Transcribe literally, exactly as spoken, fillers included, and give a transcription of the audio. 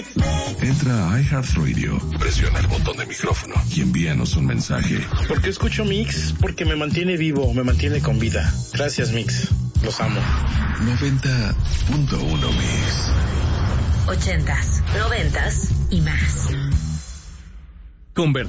Entra a iHeartRadio, presiona el botón de micrófono y envíanos un mensaje. ¿Por qué escucho Mix? Porque me mantiene vivo, me mantiene con vida. Gracias, Mix. Los amo. noventa punto uno Mix. Ochentas, noventas y más. Convertir